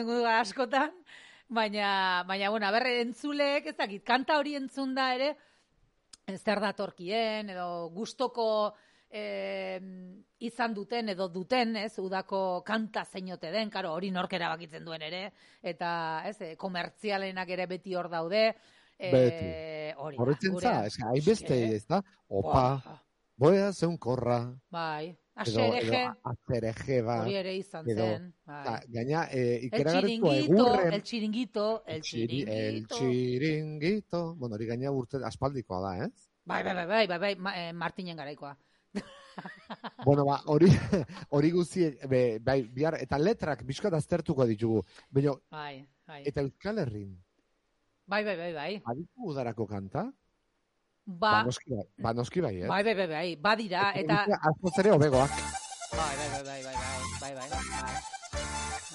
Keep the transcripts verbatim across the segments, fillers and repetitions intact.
dugu askotan, baina, baina, bueno, berre entzuleek, ez dakit, kanta hori entzun da ere, zer datorkien, edo gustoko eh, izan duten, edo duten, ez, udako kanta zeinote den, karo, hori nork erabakitzen duen ere, eta, ez, komertzialenak ere beti hor daude, Beti. eh, hori da. Horretzen za, ez hain beste, ez da, opa, Buah. boea zeun korra, Bai, edo, edo asereje, azereje bat, hori ere izan edo, zen, bai. da, gaina, e, El ikeragarrizko chiringuito, egurren, el chiringuito, el txiri- el chiringuito. chiringuito, bueno, hori gaina urte aspaldikoa da, ez? Bai, bai, bai, bai, bai, bai, Ma- eh, Martinen garaikoa. Bueno, ba, hori, hori guzti, be, bai, bihar, eta letrak bizkat aztertuko ditugu, baina, Bai, bai. eta Euskal Herrin, Bai, bai, bai, bai. aditu udarako kanta? Ba, Ba, noski bai, ba, noski bai, eh? bai, bai, bai, bai, badira, eta... Azkoz ere hobegoak. Bai, bai, bai, bai, bai, bai, bai, bai, bai.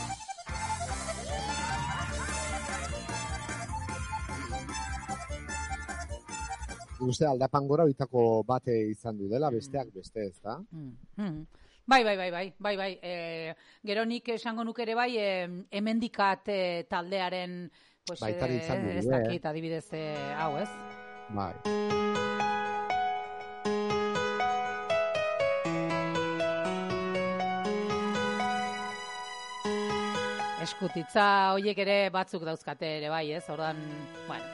Uste aldapan gora bitako bate izan du dela, besteak beste, ez da? Mm, mm. Bai, bai, bai, bai, bai, bai. E, gero nik esango nuke ere bai, e, hemendikat e, taldearen, pues, Baitari izan du, ez eh? dakit, adibidez, e, hau, ez? Bai. Eskutitza hoiek ere batzuk dauzkate ere bai, ez? Ordan, bueno.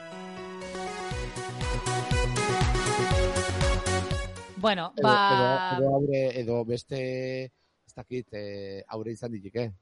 Bueno, Edo, ba... edo, edo aure, edo beste, ez dakit, eh, aure izan ditik, eh?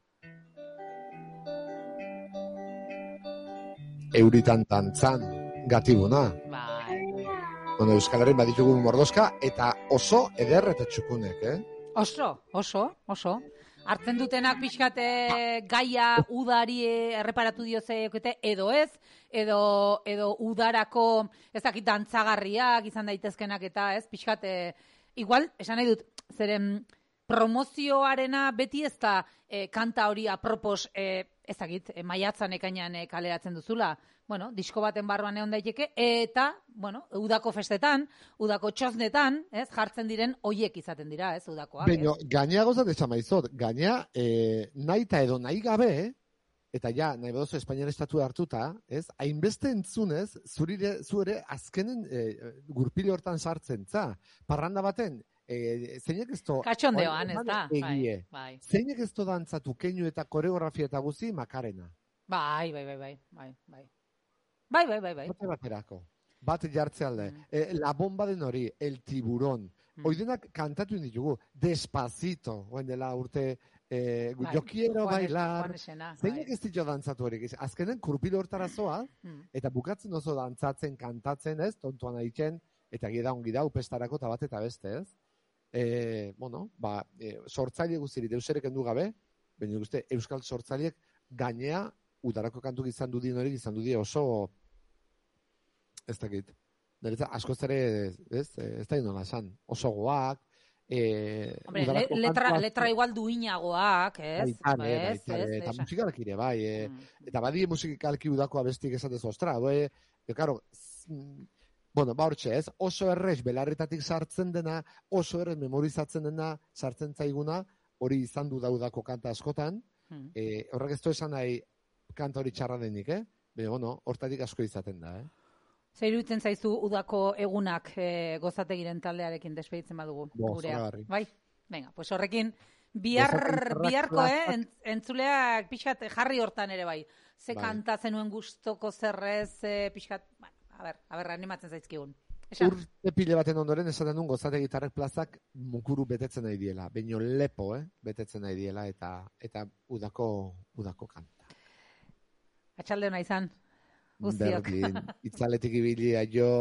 Euritan tantzan, gatibuna. Bai. Bueno, Euskal Herrin baditugu mordoska, eta oso eder eta txukunek, eh? Oso, oso, oso. Hartzen dutenak pixkate gaia udari erreparatu diozekete, edo ez, edo, edo udarako, ez dakit dantzagarriak izan daitezkenak eta ez, pixkate, igual, esan nahi dut, zeren promozioarena beti ez da e, kanta hori apropos, e, ez dakit, e, maiatzan ekainan e, kaleratzen duzula, bueno, disko baten barruan egon daiteke, eta, bueno, udako festetan, udako txosnetan, ez, jartzen diren hoiek izaten dira, ez, udakoak. Baina, gaina gozat esan maizot, gaina, eh, nahi eta edo nahi gabe, eta ja, nahi bedozu Espainian estatu hartuta, ez, hainbeste entzunez, zurire, zuere azkenen eh, gurpile hortan sartzen, za, parranda baten, eh, zeinek ez to... Katxondeoan, ez da? Egie. Bai, bai. Zeinek ez to dantzatu keinu eta koreografia eta guzi makarena. Bai, bai, bai, bai, bai, bai. Bai, bai, bai, bai. Bate baterako. Bat jartze alde. Mm. Eh, la bomba den hori, el tiburón. Mm. Oidenak kantatu ditugu, despacito, oen dela urte, eh, Bai. yo quiero Juan- bailar. Juanesena, Zeinek bai. ez ditu dantzatu horiek. Azkenen kurpilo hortara zoa, Mm. eta bukatzen oso dantzatzen, kantatzen, ez, tontuan aitzen, eta gira ongi da, upestarako eta bat eta beste, ez. E, bueno, ba, e, sortzaile guztiri deuserek endu gabe, baina guzti, euskal sortzaileek gainea, udarako kantuk izan du dien hori, izan du die oso, ez dakit, niretzat askoz ere, ez, ez da inola esan, oso goak, e, Hombre, le, udarako letra, kantuak- letra igual duinagoak, ez? Baitare, Ez, baitare, ez, eta esan- musikalak ere, bai, e, Mm. eta badie musikalki udako abestik esatez, ostra, bai, e, karo, z- mm, bueno, ba hortxe, ez, oso errez belarretatik sartzen dena, oso errez memorizatzen dena, sartzen zaiguna, hori izan du daudako kanta askotan, Mm. e, horrek ez du esan nahi kanta hori txarra denik, eh? Baina, bueno, hortatik asko izaten da, eh? Zer iruditzen zaizu udako egunak e, gozategiren taldearekin despeditzen badugu Bo, gurea. zoragarri. Bai? Venga, pues horrekin bihar, Gozategitarrak biharko, eh, plazak- ent- entzuleak pixkat jarri hortan ere bai. Ze Bai. kanta zenuen gustoko zerrez, e, pixkat, bueno, a ber, a ber, animatzen zaizkigun. Esan. Urte pile baten ondoren esaten duen gozate gitarrek plazak mukuru betetzen nahi diela. Baino lepo, eh? Betetzen nahi diela eta eta udako udako kanta. Atxalde hona izan. Guztiok. Berdin, itzaletik ibilia jo